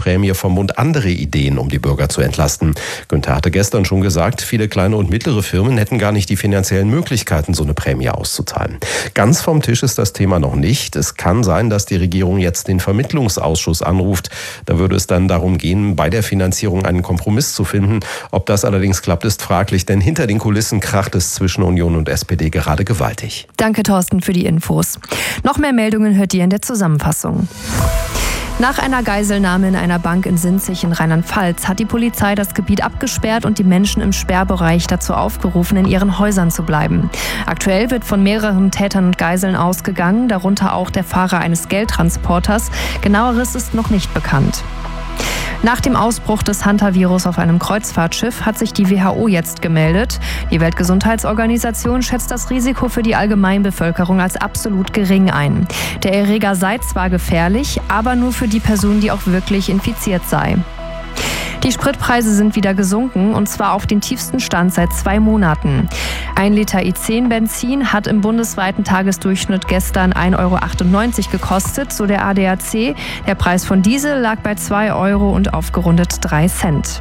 Einmalprämie vom Bund andere Ideen, um die Bürger zu entlasten. Günther hatte gestern schon gesagt, viele kleine und mittlere Firmen hätten gar nicht die finanziellen Möglichkeiten, so eine Prämie auszuzahlen. Ganz vom Tisch ist das Thema noch nicht. Es kann sein, dass die Regierung jetzt den Vermittlungsausschuss anruft. Da würde es dann darum gehen, bei der Finanzierung einen Kompromiss zu finden. Ob das allerdings klappt, ist fraglich, denn hinter den Kulissen kracht es zwischen Union und SPD gerade gewaltig. Danke, Thorsten, für die Infos. Noch mehr Meldungen hört ihr in der Zusammenfassung. Nach einer Geiselnahme in einer Bank in Sinzig in Rheinland-Pfalz hat die Polizei das Gebiet abgesperrt und die Menschen im Sperrbereich dazu aufgerufen, in ihren Häusern zu bleiben. Aktuell wird von mehreren Tätern und Geiseln ausgegangen, darunter auch der Fahrer eines Geldtransporters. Genaueres ist noch nicht bekannt. Nach dem Ausbruch des Hantavirus auf einem Kreuzfahrtschiff hat sich die WHO jetzt gemeldet. Die Weltgesundheitsorganisation schätzt das Risiko für die Allgemeinbevölkerung als absolut gering ein. Der Erreger sei zwar gefährlich, aber nur für die Person, die auch wirklich infiziert sei. Die Spritpreise sind wieder gesunken, und zwar auf den tiefsten Stand seit 2 Monaten. 1 Liter E10 Benzin hat im bundesweiten Tagesdurchschnitt gestern 1,98 € gekostet, so der ADAC. Der Preis von Diesel lag bei 2 € und aufgerundet 3 Cent.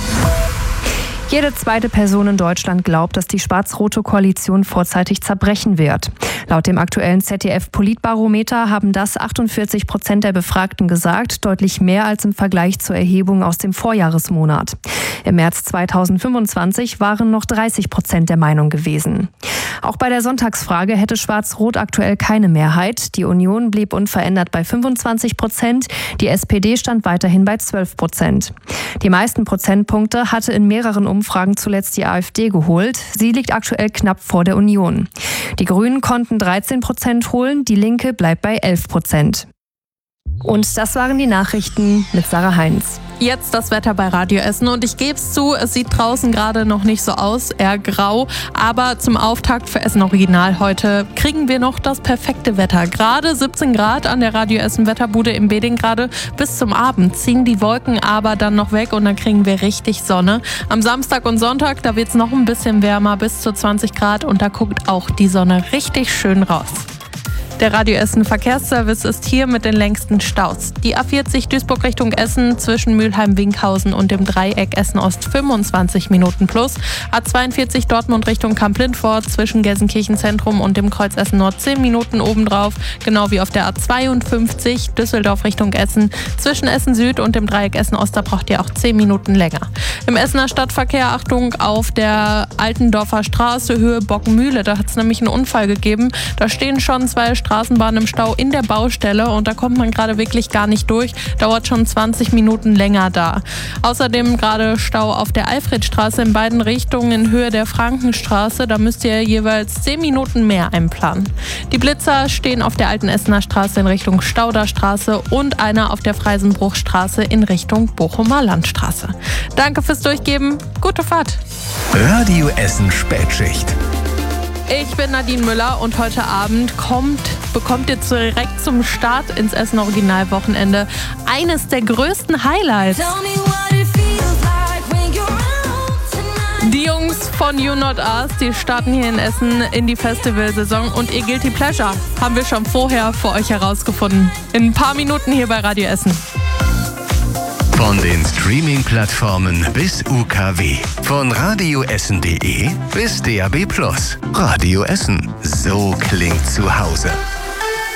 Jede zweite Person in Deutschland glaubt, dass die schwarz-rote Koalition vorzeitig zerbrechen wird. Laut dem aktuellen ZDF-Politbarometer haben das 48% der Befragten gesagt, deutlich mehr als im Vergleich zur Erhebung aus dem Vorjahresmonat. Im März 2025 waren noch 30% der Meinung gewesen. Auch bei der Sonntagsfrage hätte Schwarz-Rot aktuell keine Mehrheit. Die Union blieb unverändert bei 25%, die SPD stand weiterhin bei 12%. Die meisten Prozentpunkte hatte in mehreren Umfragen zuletzt die AfD geholt. Sie liegt aktuell knapp vor der Union. Die Grünen konnten 13% holen, die Linke bleibt bei 11%. Und das waren die Nachrichten mit Sarah Heinz. Jetzt das Wetter bei Radio Essen, und ich gebe es zu, es sieht draußen gerade noch nicht so aus, eher grau, aber zum Auftakt für Essen Original heute kriegen wir noch das perfekte Wetter. Gerade 17 Grad an der Radio Essen Wetterbude im Beding, gerade bis zum Abend ziehen die Wolken aber dann noch weg und dann kriegen wir richtig Sonne. Am Samstag und Sonntag, da wird es noch ein bisschen wärmer, bis zu 20 Grad, und da guckt auch die Sonne richtig schön raus. Der Radio Essen Verkehrsservice ist hier mit den längsten Staus. Die A40 Duisburg Richtung Essen zwischen Mülheim-Winkhausen und dem Dreieck Essen-Ost 25 Minuten plus. A42 Dortmund Richtung Kamp-Lindfort zwischen Gelsenkirchen Zentrum und dem Kreuz Essen Nord 10 Minuten obendrauf. Genau wie auf der A52 Düsseldorf Richtung Essen zwischen Essen Süd und dem Dreieck Essen-Ost, da braucht ihr auch 10 Minuten länger. Im Essener Stadtverkehr Achtung auf der Altendorfer Straße Höhe Bockenmühle. Da hat es nämlich einen Unfall gegeben. Da stehen schon 2 Straßenbahnen im Stau in der Baustelle und da kommt man gerade wirklich gar nicht durch. Dauert schon 20 Minuten länger da. Außerdem gerade Stau auf der Alfredstraße in beiden Richtungen in Höhe der Frankenstraße. Da müsst ihr jeweils 10 Minuten mehr einplanen. Die Blitzer stehen auf der Alten Essener Straße in Richtung Stauderstraße und einer auf der Freisenbruchstraße in Richtung Bochumer Landstraße. Danke fürs Durchgeben. Gute Fahrt. Radio Essen Spätschicht. Ich bin Nadine Müller und heute Abend bekommt ihr direkt zum Start ins Essen Original Wochenende eines der größten Highlights. Die Jungs von You Not Us, die starten hier in Essen in die Festivalsaison, und ihr Guilty Pleasure haben wir schon vorher für euch herausgefunden. In ein paar Minuten hier bei Radio Essen. Von den Streaming-Plattformen bis UKW. Von radioessen.de bis DAB+. Radio Essen. So klingt zu Hause.